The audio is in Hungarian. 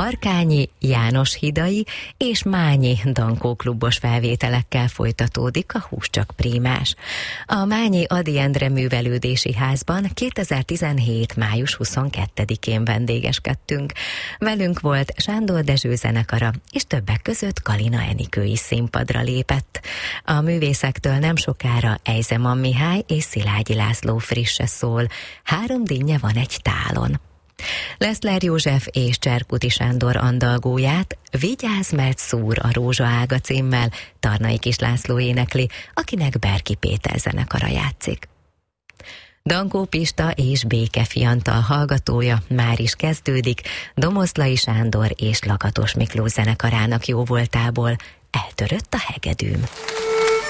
Harkányi, János hidai és Mányi Dankó klubos felvételekkel folytatódik a Húscsak Prímás. A Mányi Ady Endre Művelődési Házban 2017. május 22-én vendégeskedtünk. Velünk volt Sándor Dezső zenekara, és többek között Kalina Enikő is színpadra lépett. A művészektől nem sokára Ejzeman Mihály és Szilágyi László frisse szól. 3 dinnye van egy tálon. Leszler József és Cserkuti Sándor andalgóját Vigyázz, mert szúr a rózsaága címmel Tarnai Kis László énekli, akinek Berki Péter zenekara játszik. Dankó Pista és Béke Fiantal hallgatója már is kezdődik Domoszlai Sándor és Lakatos Miklós zenekarának jóvoltából. Eltörött a hegedűm.